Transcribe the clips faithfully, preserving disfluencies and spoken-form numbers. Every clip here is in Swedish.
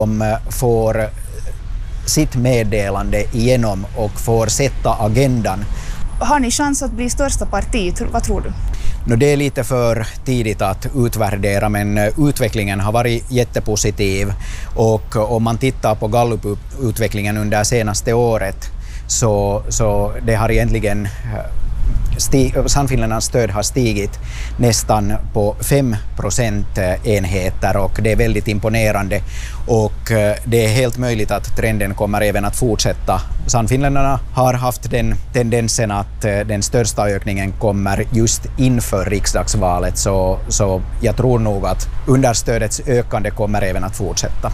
De får sitt meddelande igenom och får sätta agendan. Har ni chans att bli största parti? Vad tror du? No, det är lite för tidigt att utvärdera, men utvecklingen har varit jättepositiv. Och om man tittar på Gallup-utvecklingen under senaste året så, så det har egentligen Stig, Sannfinländarnas stöd har stigit nästan på fem procentenheter och det är väldigt imponerande och det är helt möjligt att trenden kommer även att fortsätta. Sannfinländarna har haft den tendensen att den största ökningen kommer just inför riksdagsvalet, så, så jag tror nog att understödets ökande kommer även att fortsätta.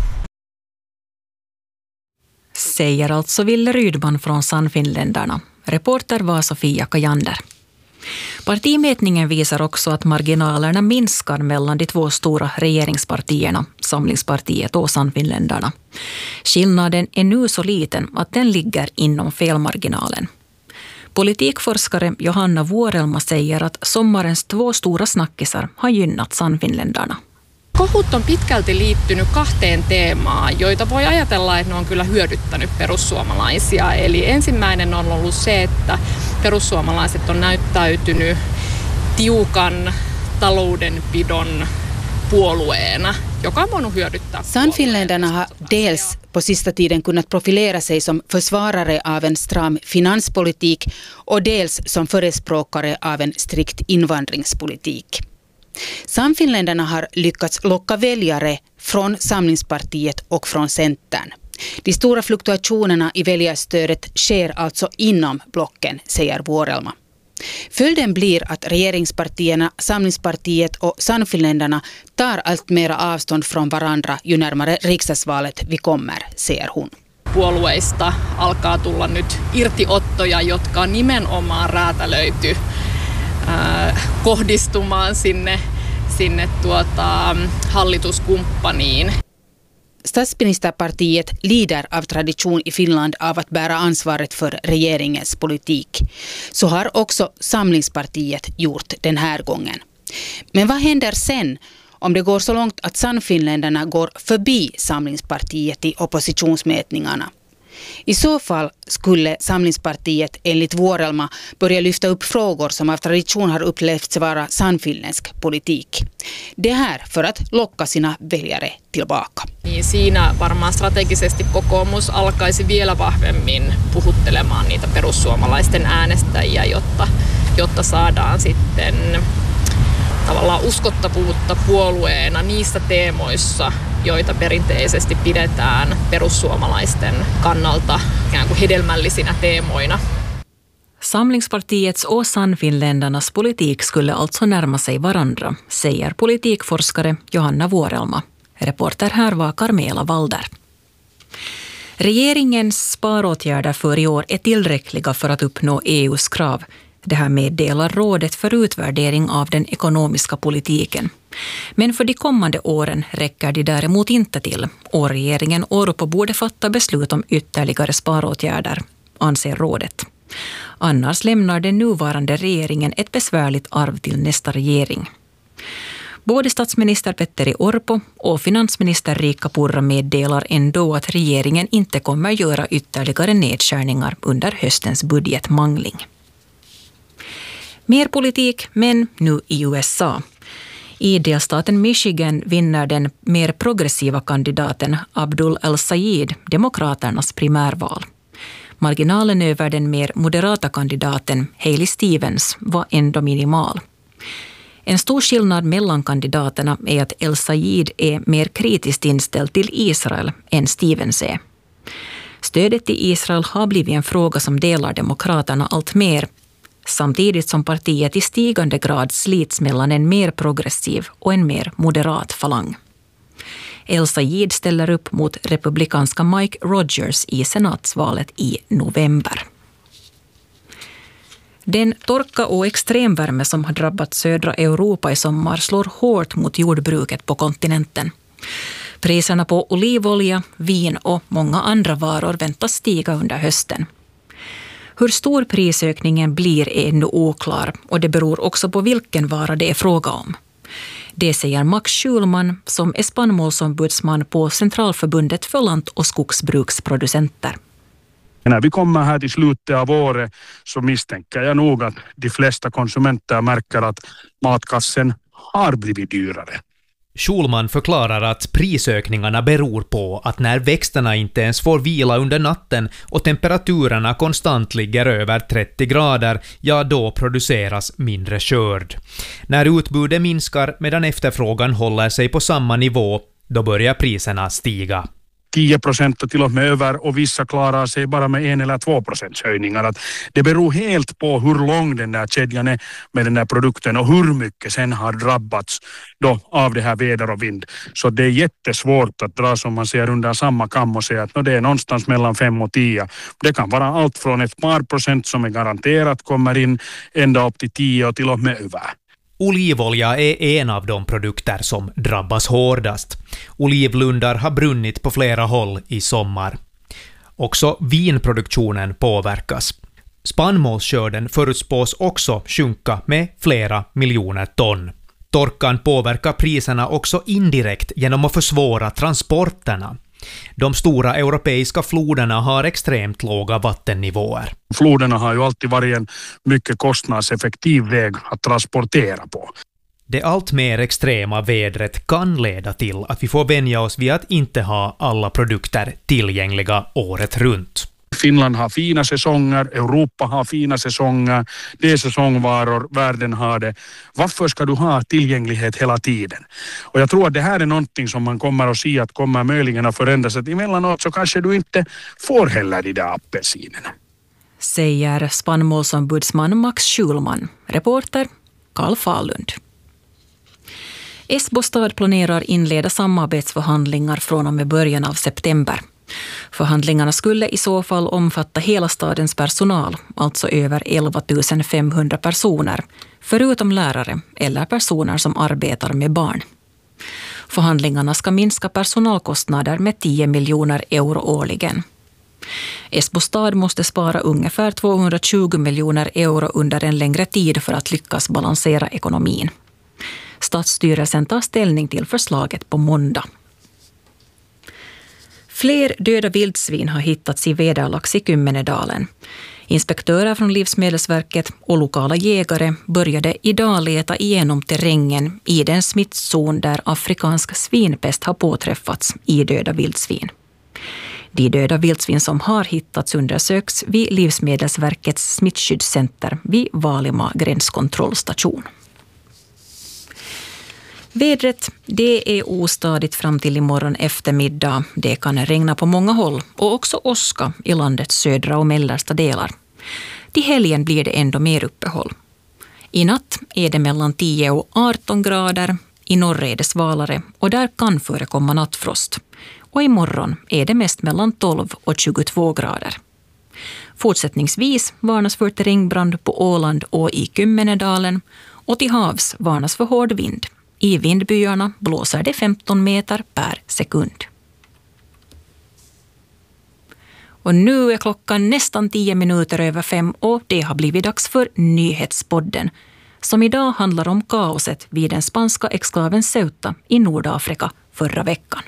Säger alltså Ville Rydman från Sannfinländarna. Reporter var Sofia Kajander. Partimätningen visar också att marginalerna minskar mellan de två stora regeringspartierna, Samlingspartiet och Sannfinländarna. Skillnaden är nu så liten att den ligger inom felmarginalen. Politikforskare Johanna Vuorelma säger att sommarens två stora snackisar har gynnat Sannfinländarna. Kohut on pitkälti liittynyt kahteen teemaan, joita voi ajatella, että ne on kyllä hyödyttänyt perussuomalaisia. Eli ensimmäinen on ollut se, että perussuomalaiset on näyttäytynyt tiukan taloudenpidon puolueena, joka on voinut hyödyttää. Sannfinländarna har dels på sista tiden kunnat profilera sig som försvarare av en stram finanspolitik och dels som förespråkare av en strikt invandringspolitik. Sannfinländarna har lyckats locka väljare från Samlingspartiet och från Centern. De stora fluktuationerna i väljarstödet sker alltså inom blocken, säger Vuorelma. Följden blir att regeringspartierna, Samlingspartiet och Sannfinländarna tar allt mera avstånd från varandra ju närmare riksdagsvalet vi kommer, säger hon. Puolueista alkaa tulla nyt irtiottoja, jotka on nimenomaan räätälöity äh, kohdistumaan sinne, sinne tuota, hallituskumppaniin. Statsministerpartiet lider av tradition i Finland av att bära ansvaret för regeringens politik. Så har också Samlingspartiet gjort den här gången. Men vad händer sen om det går så långt att Sannfinländarna går förbi Samlingspartiet i oppositionsmätningarna? I så fall skulle Samlingspartiet enligt Vuorelma börja lyfta upp frågor som av tradition har upplevts vara sannfinländsk politik. Det här för att locka sina väljare tillbaka. Niin siinä varmaan strategisesti kokoomus alkaisi vielä vahvemmin puhuttelemaan niitä perussuomalaisten äänestäjiä, jotta, jotta saadaan sitten tavallaan uskottavuutta puolueena niissä teemoissa, joita perinteisesti pidetään perussuomalaisten kannalta ikään kuin hedelmällisinä teemoina. Samlingspartiets och Sannfinländarnas politik skulle alltså närma sig varandra, säger politikforskare Johanna Vuorelma. Reporter här var Carmela Walder. Regeringens sparåtgärder för i år är tillräckliga för att uppnå E U:s krav. Det här meddelar rådet för utvärdering av den ekonomiska politiken. Men för de kommande åren räcker de däremot inte till, och regeringen Orpo borde fatta beslut om ytterligare sparåtgärder, anser rådet. Annars lämnar den nuvarande regeringen ett besvärligt arv till nästa regering. Både statsminister Petteri Orpo och finansminister Riikka Purra meddelar ändå att regeringen inte kommer göra ytterligare nedskärningar under höstens budgetmangling. Mer politik, men nu i U S A. I delstaten Michigan vinner den mer progressiva kandidaten Abdul El-Sayed demokraternas primärval. Marginalen över den mer moderata kandidaten Hailey Stevens var ändå minimal. En stor skillnad mellan kandidaterna är att El-Sayed är mer kritiskt inställd till Israel än Stevens är. Stödet till Israel har blivit en fråga som delar demokraterna allt mer, samtidigt som partiet i stigande grad slits mellan en mer progressiv och en mer moderat falang. El-Sayed ställer upp mot republikanska Mike Rogers i senatsvalet i november. Den torka och extremvärme som har drabbat södra Europa i sommar slår hårt mot jordbruket på kontinenten. Priserna på olivolja, vin och många andra varor väntas stiga under hösten. Hur stor prisökningen blir är ännu oklar, och det beror också på vilken vara det är fråga om. Det säger Max Schulman som är spannmålsombudsman på Centralförbundet för lant- och skogsbruksproducenter. När vi kommer här till slutet av året så misstänker jag nog att de flesta konsumenter märker att matkassen har blivit dyrare. Schulman förklarar att prisökningarna beror på att när växterna inte ens får vila under natten och temperaturerna konstant ligger över trettio grader, ja då produceras mindre skörd. När utbudet minskar medan efterfrågan håller sig på samma nivå, då börjar priserna stiga. tio procent och till och med över och vissa klarar sig bara med en eller två procents höjningar. Att det beror helt på hur lång den där kedjan är med den där produkten och hur mycket sen har drabbats då av det här väder och vind. Så det är jättesvårt att dra som man ser under samma kam och säga att no, det är någonstans mellan fem och tio. Det kan vara allt från ett par procent som är garanterat kommer in ända upp till tio och till och med över. Olivolja är en av de produkter som drabbas hårdast. Olivlundar har brunnit på flera håll i sommar. Också vinproduktionen påverkas. Spannmålsskörden förutspås också sjunka med flera miljoner ton. Torkan påverkar priserna också indirekt genom att försvåra transporterna. De stora europeiska floderna har extremt låga vattennivåer. Floderna har ju alltid varit en mycket kostnadseffektiv väg att transportera på. Det allt mer extrema vädret kan leda till att vi får vänja oss vid att inte ha alla produkter tillgängliga året runt. Finland har fina säsonger, Europa har fina säsonger, det är säsongvaror, världen har det. Varför ska du ha tillgänglighet hela tiden? Och jag tror att det här är någonting som man kommer att se att kommer möjligen att förändras. Att emellanåt så kanske du inte får heller de där apelsinerna. Säger spannmålsombudsman Max Schulman. Reporter Karl Fahlund. Esbo stad planerar inleda samarbetsförhandlingar från och med början av september. Förhandlingarna skulle i så fall omfatta hela stadens personal, alltså över elva tusen femhundra personer, förutom lärare eller personer som arbetar med barn. Förhandlingarna ska minska personalkostnader med tio miljoner euro årligen. Esbo stad måste spara ungefär tvåhundratjugo miljoner euro under en längre tid för att lyckas balansera ekonomin. Stadsstyrelsen tar ställning till förslaget på måndag. Fler döda vildsvin har hittats i Vederlax i Kymmenedalen. Inspektörer från Livsmedelsverket och lokala jägare började idag leta igenom terrängen i den smittzon där afrikansk svinpest har påträffats i döda vildsvin. De döda vildsvin som har hittats undersöks vid Livsmedelsverkets smittskyddscenter vid Valima gränskontrollstation. Vädret, det är ostadigt fram till imorgon eftermiddag. Det kan regna på många håll och också åska i landets södra och mellersta delar. Till helgen blir det ändå mer uppehåll. I natt är det mellan tio och arton grader, i norr är det svalare och där kan förekomma nattfrost. Och imorgon är det mest mellan tolv och tjugotvå grader. Fortsättningsvis varnas för terrängbrand på Åland och i Kymmenedalen och till havs varnas för hård vind. I vindbyarna blåser det femton meter per sekund. Och nu är klockan nästan tio minuter över fem och det har blivit dags för Nyhetspodden, som idag handlar om kaoset vid den spanska exklaven Ceuta i Nordafrika förra veckan.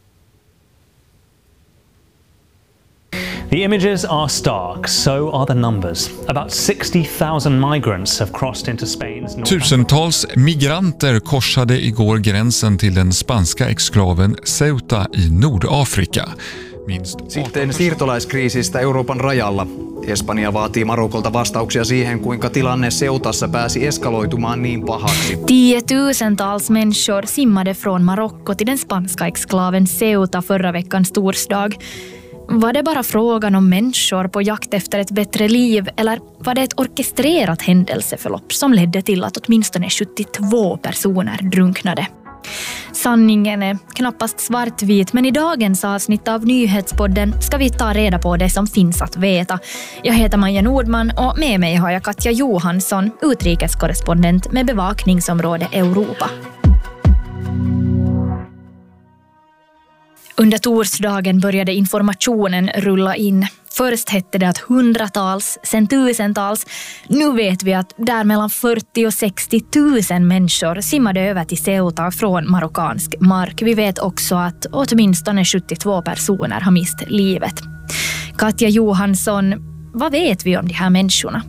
The images are stark, so are the numbers. About sixty thousand migrants have crossed into Spain's north. Tusentals migranter korsade igår gränsen till den spanska exklaven Ceuta i Nordafrika. Minst Sitten siirtolaiskriisistä Euroopan rajalla. Espanja vaatii Marokolta vastauksia siihen, kuinka tilanne Ceutassa pääsi eskaloitumaan niin pahaksi. Tiotusentals människor simmade från Marocko till den spanska exklaven Ceuta förra veckans torsdag. Var det bara frågan om människor på jakt efter ett bättre liv eller var det ett orkestrerat händelseförlopp som ledde till att åtminstone sjuttiotvå personer drunknade? Sanningen är knappast svartvit, men i dagens avsnitt av Nyhetspodden ska vi ta reda på det som finns att veta. Jag heter Maja Nordman och med mig har jag Katja Johansson, utrikeskorrespondent med bevakningsområde Europa. Under torsdagen började informationen rulla in. Först hette det att hundratals, sen tusentals. Nu vet vi att där mellan fyrtio och sextio tusen människor simmade över till Ceuta från marockansk mark. Vi vet också att åtminstone sjuttiotvå personer har mist livet. Katja Johansson, vad vet vi om de här människorna?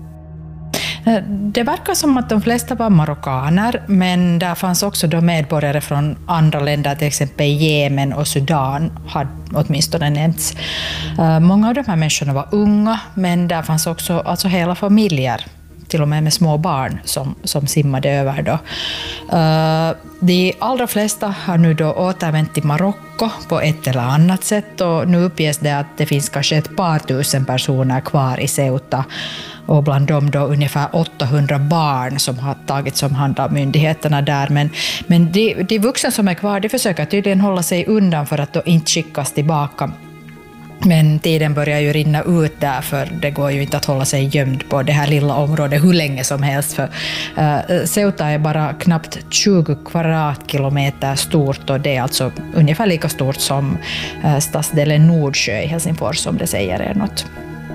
Det verkar som att de flesta var marockaner, men där fanns också då medborgare från andra länder, till exempel Jemen och Sudan har åtminstone nämnts. Många av de här människorna var unga, men där fanns också alltså hela familjer, till och med med små barn som, som simmade över då. De allra flesta har nu då återvänt till Marocko på ett eller annat sätt, och nu uppges det att det finns kanske ett par tusen personer kvar i Ceuta, och bland dem då ungefär åttahundra barn som har tagits om hand av myndigheterna där. Men, men de, de vuxna som är kvar, de försöker tydligen hålla sig undan för att då inte skickas tillbaka. Men tiden börjar ju rinna ut där, för det går ju inte att hålla sig gömd på det här lilla området hur länge som helst. För uh, Ceuta är bara knappt tjugo kvadratkilometer stort, och det är alltså ungefär lika stort som uh, stadsdelen Nordsjö i Helsingfors, som det säger är något.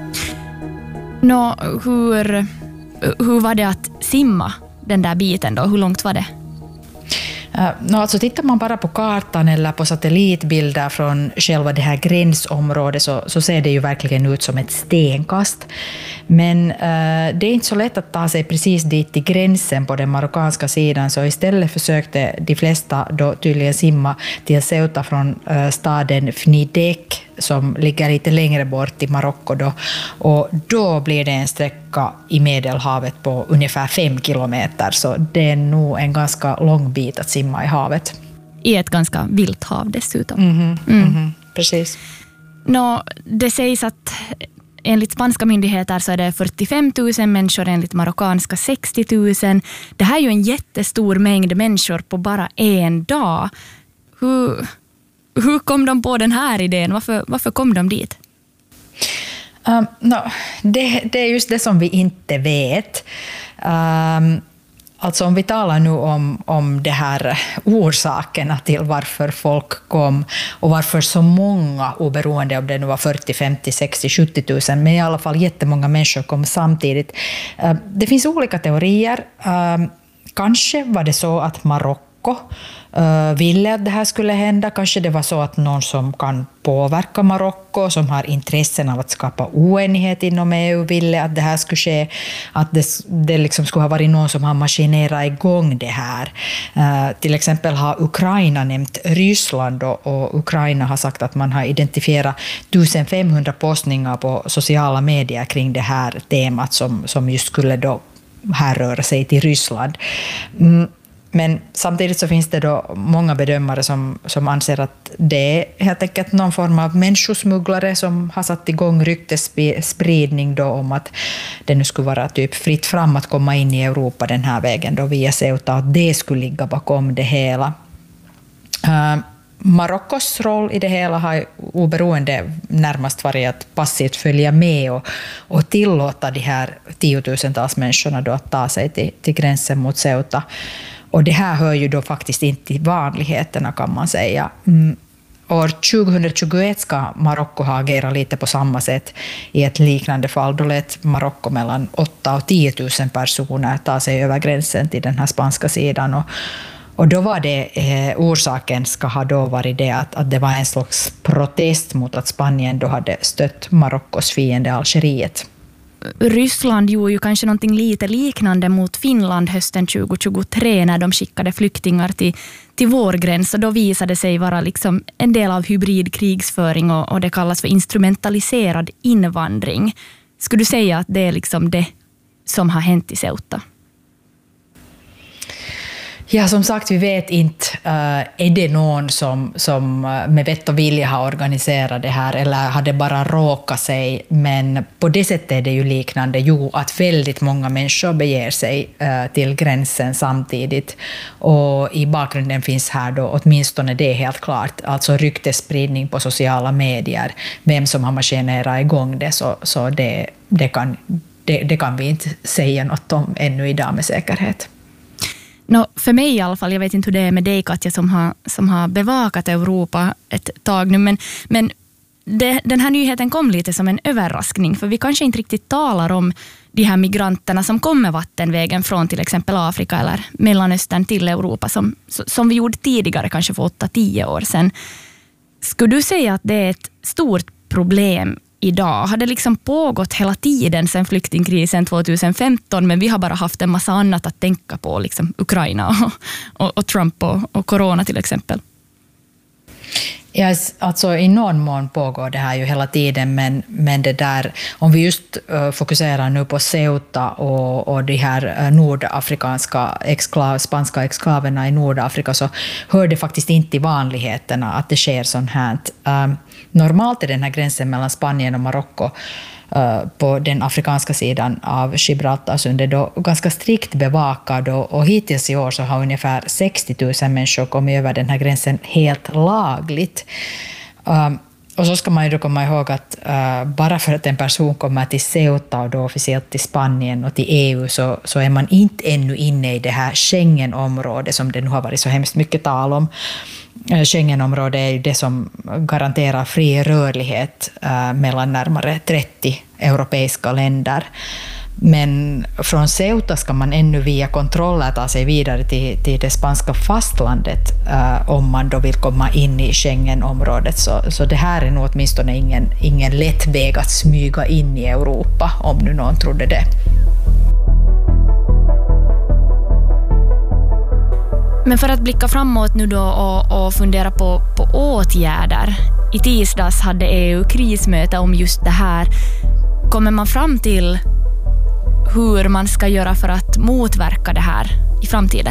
Nå, hur, hur var det att simma den där biten då? Hur långt var det? Uh, no, alltså tittar man bara på kartan eller på satellitbilder från själva det här gränsområdet, så, så ser det ju verkligen ut som ett stenkast. Men uh, det är inte så lätt att ta sig precis dit till gränsen på den marockanska sidan, så istället försökte de flesta då tydligen simma till Ceuta från uh, staden Fnidek, som ligger lite längre bort i Marocko då, och då blir det en sträcka i Medelhavet på ungefär fem kilometer, så det är nog en ganska lång bit att simma i havet. I ett ganska vilt hav dessutom. Mm-hmm. Mm. Mm-hmm. Precis. Nå, det sägs att enligt spanska myndigheter så är det fyrtiofem tusen människor, enligt marockanska sextio tusen. Det här är ju en jättestor mängd människor på bara en dag. Hur... Hur kom de på den här idén? Varför, varför kom de dit? Um, no, det, det är just det som vi inte vet. Um, alltså om vi talar nu om, om det här orsakerna till varför folk kom och varför så många, oberoende om det nu var fyrtio, femtio, sextio, sjuttio tusen, men i alla fall jättemånga människor kom samtidigt. Uh, det finns olika teorier. Uh, kanske var det så att Marocko Uh, ville att det här skulle hända. Kanske det var så att någon som kan påverka Marocko, som har intressen av att skapa oenighet inom E U, ville att det här skulle ske. Att det, det liksom skulle ha varit någon som har maskinerat igång det här. Uh, till exempel har Ukraina nämnt Ryssland, och, och Ukraina har sagt att man har identifierat femtonhundra postningar på sociala medier kring det här temat som, som just skulle då härröra sig till Ryssland. Mm. Men samtidigt så finns det då många bedömare som, som anser att det är helt enkelt någon form av människosmugglare som har satt igång ryktesspridning då om att det nu skulle vara typ fritt fram att komma in i Europa den här vägen då via Ceuta, att det skulle ligga bakom det hela. Uh, Marockos roll i det hela har oberoende närmast varit att passivt följa med och, och tillåta de här tiotusentals människorna då att ta sig till, till gränsen mot Ceuta. Och det här hör ju då faktiskt inte till vanligheterna, kan man säga. Mm. År tjugohundratjugoett ska Marocko ha agerat lite på samma sätt i ett liknande fall. Då lät Marocko mellan åtta och tio tusen personer ta sig över gränsen till den här spanska sidan. Och, och då var det, eh, orsaken ska ha då varit det att, att det var en slags protest mot att Spanien då hade stött Marockos fiende Algeriet. Ryssland gjorde ju kanske någonting lite liknande mot Finland hösten tjugohundratjugotre när de skickade flyktingar till, till vår gräns, och då visade sig vara liksom en del av hybridkrigsföring och, och det kallas för instrumentaliserad invandring. Skulle du säga att det är liksom det som har hänt i Ceuta? Ja, som sagt, vi vet inte, uh, är det någon som, som med vett och vilja har organiserat det här, eller har det bara råkat sig, men på det sättet är det ju liknande, jo, att väldigt många människor beger sig uh, till gränsen samtidigt, och i bakgrunden finns här då åtminstone det helt klart, alltså ryktesspridning på sociala medier, vem som har maskinerat igång det, så, så det, det, kan, det, det kan vi inte säga något om ännu idag med säkerhet. No, för mig i alla fall, jag vet inte hur det är med dig Katja som har, som har bevakat Europa ett tag nu, men, men det, den här nyheten kom lite som en överraskning, för vi kanske inte riktigt talar om de här migranterna som kommer vattenvägen från till exempel Afrika eller Mellanöstern till Europa som, som vi gjorde tidigare, kanske för åtta tio år sedan. Skulle du säga att det är ett stort problem idag? Har det liksom pågått hela tiden sedan flyktingkrisen tjugohundrafemton, men vi har bara haft en massa annat att tänka på, liksom Ukraina och, och, och Trump och, och corona till exempel? Ja, alltså i någon mån pågår det här ju hela tiden, men, men det där, om vi just uh, fokuserar nu på Ceuta och, och de här uh, nordafrikanska exklav, spanska exklaverna i Nordafrika, så hör det faktiskt inte i vanligheterna att det sker sånt här. Uh, normalt är den här gränsen mellan Spanien och Marocko uh, på den afrikanska sidan av Gibraltarsundet då ganska strikt bevakad, och, och hittills i år så har ungefär sextio tusen människor kommit över den här gränsen helt lagligt. Uh, och så ska man ju då komma ihåg att uh, bara för att en person kommer till Ceuta och då officiellt till Spanien och till E U så, så är man inte ännu inne i det här Schengenområdet som det nu har varit så hemskt mycket tal om. Schengenområdet är ju det som garanterar fri rörlighet uh, mellan närmare trettio europeiska länder. Men från Ceuta ska man ännu via kontroller ta sig vidare till, till det spanska fastlandet uh, om man då vill komma in i Schengenområdet. Så, så det här är nog åtminstone ingen, ingen lätt väg att smyga in i Europa, om nu någon trodde det. Men för att blicka framåt nu då och, och fundera på, på åtgärder. I tisdags hade E U krismöte om just det här. Kommer man fram till hur man ska göra för att motverka det här i framtiden?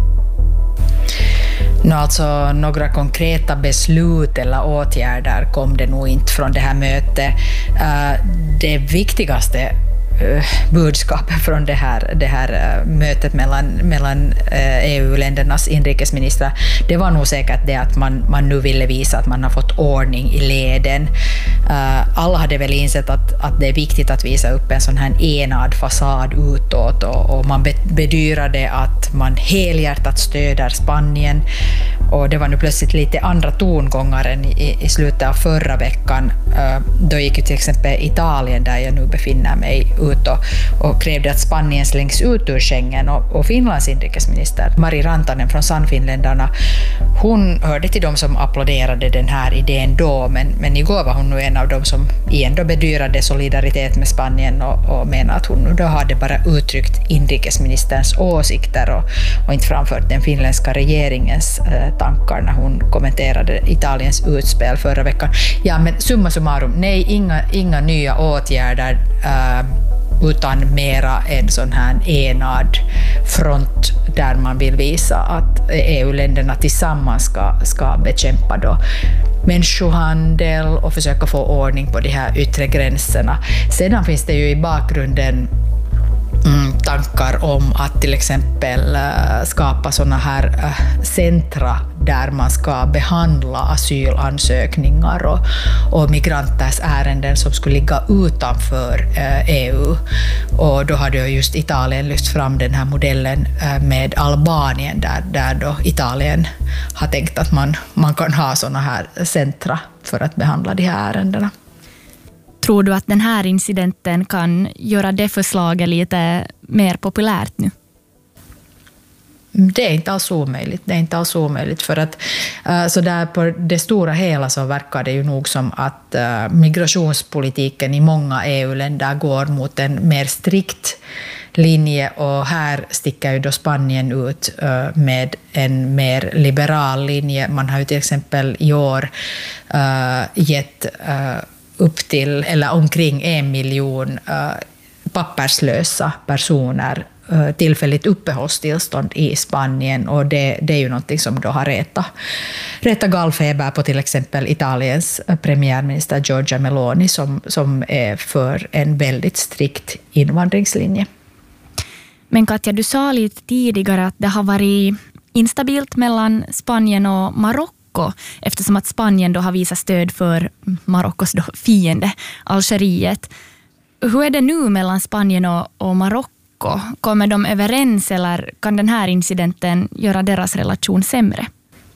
No, alltså, några konkreta beslut eller åtgärder kom det nog inte från det här mötet. Uh, det viktigaste budskapet från det här, det här mötet mellan, mellan E U-ländernas inrikesministrar, det var nog säkert det att man, man nu ville visa att man har fått ordning i leden. Alla hade väl insett att, att det är viktigt att visa upp en sån här enad fasad utåt, och, och man bedyrade att man helhjärtat stöder Spanien, och det var nu plötsligt lite andra tongångar än i, i slutet av förra veckan. Då gick ju till exempel Italien, där jag nu befinner mig, ut och, och krävde att Spanien slängs ut ur Schengen, och, och Finlands inrikesminister Mari Rantanen från Sannfinländarna, hon hörde till dem som applåderade den här idén då, men, men igår var hon nu en av dem som igen då bedyrade solidaritet med Spanien och, och menar att hon nu då hade bara uttryckt inrikesministerns åsikter och, och inte framfört den finländska regeringens eh, tankar när hon kommenterade Italiens utspel förra veckan. Ja, men summa summarum, nej, inga, inga nya åtgärder eh, utan mera en sån här enad front där man vill visa att E U-länderna tillsammans ska, ska bekämpa då människohandel och försöka få ordning på de här yttre gränserna. Sedan finns det ju i bakgrunden Mm, tankar om att till exempel äh, skapa såna här äh, centra där man ska behandla asylansökningar och, och migranters ärenden som skulle ligga utanför äh, E U. Och då hade just Italien lyft fram den här modellen äh, med Albanien, där, där då Italien har tänkt att man, man kan ha såna här centra för att behandla de här ärendena. Tror du att den här incidenten kan göra det förslaget lite mer populärt nu? Det är inte alls omöjligt. Det är inte alls omöjligt för att uh, så där på det stora hela så verkar det ju nog som att uh, migrationspolitiken i många E U-länder går mot en mer strikt linje, och här sticker ju då Spanien ut uh, med en mer liberal linje. Man har ju till exempel i år uh, gett uh, upp till eller omkring en miljon uh, papperslösa personer uh, tillfälligt uppehållstillstånd i Spanien, och det, det är ju någonting som då har retat reta gallfeber på till exempel Italiens premiärminister Giorgia Meloni, som, som är för en väldigt strikt invandringslinje. Men Katja, du sa lite tidigare att det har varit instabilt mellan Spanien och Marocko, eftersom att Spanien då har visat stöd för Marockos fiende, Algeriet. Hur är det nu mellan Spanien och, och Marocko? Marocko? Kommer de överens eller kan den här incidenten göra deras relation sämre?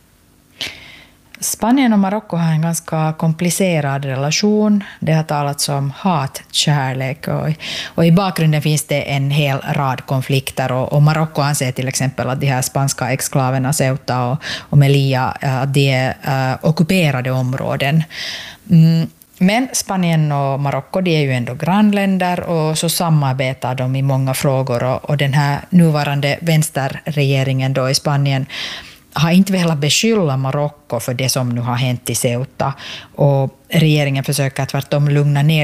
Spanien och Marocko har en ganska komplicerad relation. Det har talats om hatkärlek och, och i bakgrunden finns det en hel rad konflikter och, och Marocko anser till exempel att de här spanska exklaverna Ceuta och, och Melilla att de är uh, ockuperade områden. Mm. Men Spanien och Marocko, de är ju ändå grannländer och så samarbetar de i många frågor och, och den här nuvarande vänsterregeringen då i Spanien har inte velat beskylla Marocko för det som nu har hänt i Ceuta och regeringen försöker tvärtom lugna ner